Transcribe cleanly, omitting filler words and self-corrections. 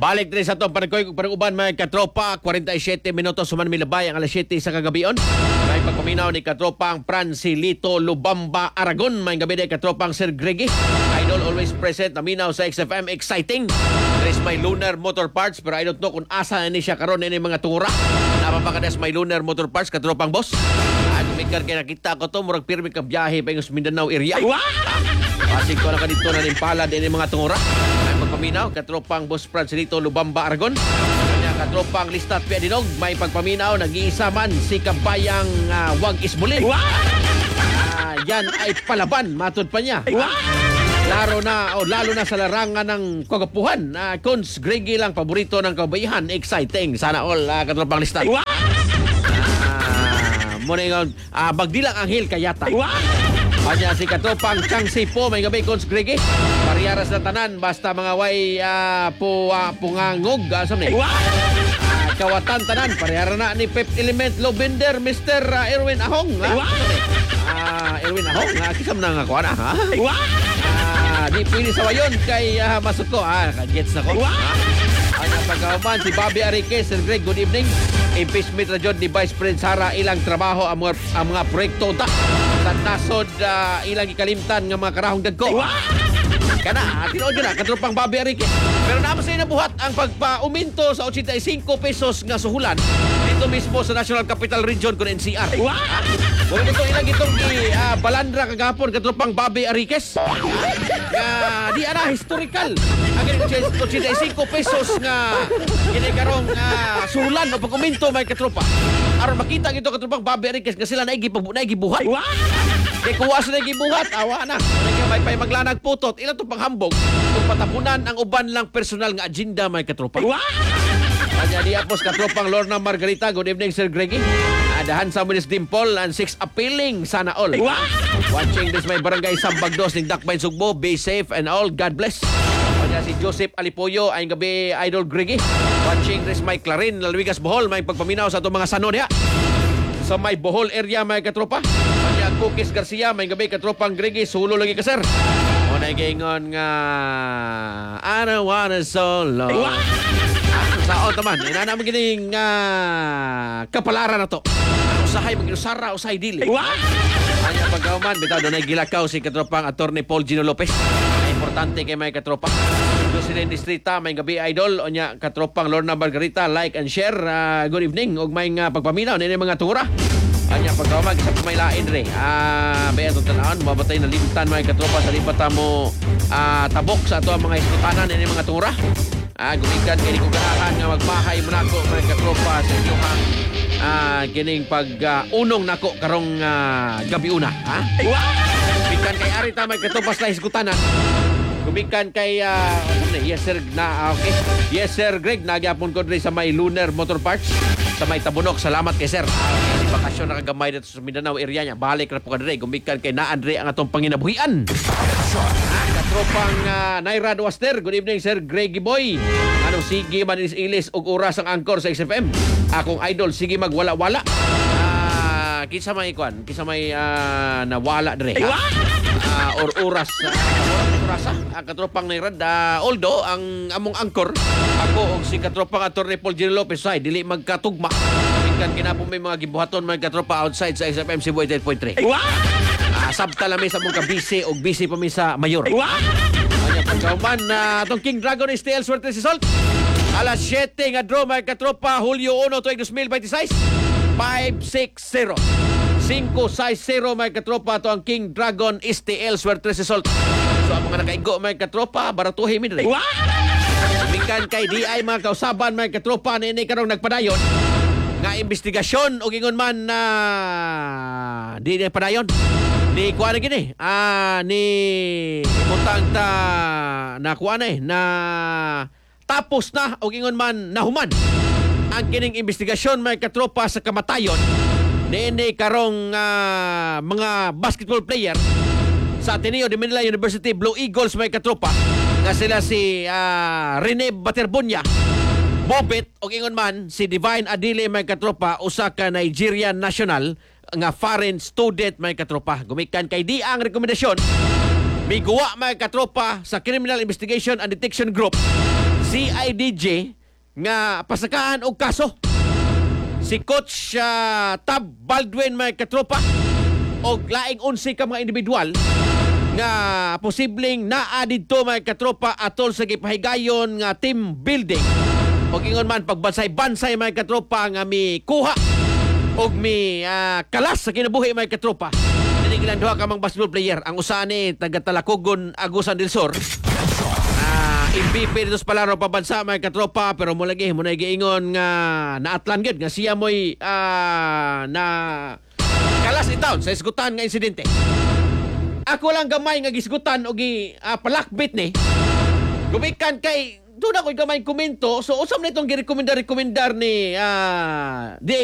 Balik din sa itong panag-uban mga katropa, 47 minutos suman milabay ang alas 7 sa kagabion. May pagpaminaw ni katropang Francilito Lubamba Aragon. May gabi din katropang Sir Greggy. Idol always present, naminaw sa XFM, exciting. There's my Lunar Motor Parts, pero I don't know kung asa ni siya karon ni mga tungura. Napapakadas my Lunar Motor Parts, katropang boss. Gumikar kaya nakita ko to, murag pirmi ka biyahe pa yung Mindanao area. Pasig ko na ka dito na nimpala din yung mga tungura. Pagpaminaw, katropang Boss Francilito Lubamba Aragon. Kanya katropang Listat Piadinog, may pagpaminaw, nag-iisa man si kabayang Wag Isbulin. Yan ay palaban, matod pa niya. Lalo na sa larangan ng kagapuhan. Cons Greggy lang, paborito ng kabayihan. Exciting. Sana all, katropang Listat. Muna bagdilang anghel kayata. Kanya si katropang Changsi po, may gabi Cons Greggy. Pariyaras na tanan, basta mga way pungangog. Kawatan tanan, pariyara na ni Pep Element Lobender, Mr. Erwin Ahong. Erwin Ahong, kisam na nga ko na. Di pili sa wayon kay masuk ko. Gets na ko. Kanya pagkawaman si Bobby Arique, Sir Greg, good evening. Impeachment rajon ni Vice President Sara, ilang trabaho ang mga proyekto ta sa nasod, ilang ikalimtan ng mga karahong dagko. Kana, tinood ka na, katropang Bobby Arique. Pero naman sa inabuhat ang pagpa-uminto sa 85 pesos nga suhulan dito mismo sa National Capital Region kung NCR. Kung ito ilang itong balandra kagapon, katropang Bobby Ariques. Di ana, historical. Ang 85 pesos nga kinikarong suhulan o pag-uminto may katropa. Aron makita ito katropang Bobby Ariques nga sila naigibuhat. Kaya kuha sa naigibuhat, awa na. May pay maglanag putot, ilan itong panghambog kung patapunan ang uban lang personal nga agenda may katropa. Kanya di apos katropang Lorna Margarita, good evening Sir Greggy. Adahan sa Munis Dimple and 6 appealing, sana all. Watching this may barangay Sambagdos ng Dakbayn Sugbo, be safe and all, God bless. Kanya si Joseph Alipoyo, ay gabi Idol Greggy. Watching this may Clarin, Lalwigas Bohol, may pagpaminaw sa itong mga sanon niya. Sa may Bohol area may katropa. Kanya Cookies Garcia, may gabi katropang Greggy, sulo lagi ka sir. O naigingon nga I don't wanna solo. Saon taman, inanaman gining kapalaran na to. Usahay mag-inusara, usahay dili. Kanya pagkauman, bitaw doon ay gilakaw si katropang Attorney Paul Gino Lopez. Importante kay may katropa. Jocelyn Distrita, may gabi idol. O niya, katropang Lorna Margarita, like and share. Good evening. Og may pagpaminaw na mga tungura. Anya pagkauman, isa pa may lain re. Bayan itong tanaan, mabatay na limtan may katropa sa lipata mo tabok sa ito ang mga istutanan na mga tungura. Gumikan kini kong ganahan nga magbahay mo nako mga katropa sa inyong kining pag-unong nako karong gabi una. Gumikan kay Arita may katropa sa isgutanan. Gumikan kay yes sir okay. Yes sir Greg, nagyapon ko diri sa may Lunar Motor Parts sa may Tabunok. Salamat kay sir. Bakasyon na kagamay dito sa Mindanao area niya. Balik na po ka diri. Gumikan kay Naandre ang atong panginabuhian. Katropang Naira Duaster, good evening Sir Greggy Boy. Anong sige man ilis og oras ang angkor sa XFM. Akong idol, sige magwala-wala. Kisa may nawala dire. Or oras katropang Naira. Although ang among angkor, ako og si katropang Attorney Paul Gino Lopez ay dili magkatugma. Kan kinapong may mga gibuhaton mga katropa outside sa XFM Cebu 88.3. Sabta lang sa mong busy o busy pa mi sa mayor. Kanya pagkauman na itong King Dragon STL swerte si Salt. Alas 7 nga draw mga katropa Hulyo 1 tuig 2026. 560 560 mga katropa to ang King Dragon STL swerte si Salt. So ang mga nakaigo mga katropa baratuhin mi dire. Mikan kay DI mga kausaban mga katropa na ini karong nagpadayon nga investigasyon o gingon man na di na padayon ni kuha na gini ni mutang ta na kuha na na tapos na o gingon man nahuman ang kining investigasyon may katropa sa kamatayon ni karong mga basketball player sa Ateneo de Manila University Blue Eagles may katropa nga sila si Rene Baterbonia Bobet o ingon man si Divine Adile may katropa usa ka Nigerian national nga foreign student may katropa. Gumikan kay di ang rekomendasyon miguwa may katropa sa Criminal Investigation and Detection Group CIDG nga pasakaan og kaso si Coach Tab Baldwin may katropa og laing 11 ka mga individual nga posibleng naa didto may katropa atol sa gipahigayon nga team building og ingon man pagbansay-bansay may katropa nga mi kuha og mi kalas sa kinabuhi may katropa. Ilang duha ka mang basketball player. Ang usa ni taga Talacogon, Agusan del Sur. MVP dito sa palaro pabansa may katropa pero mo lagi mo na giingon nga naatlan gid nga siya moy na kalas itaon sa isgutan nga insidente. Ako lang gamay nga gisgutan og palakbit ni. Gumikan kay doon ako gamay komento. So usam na itong girekomendar ni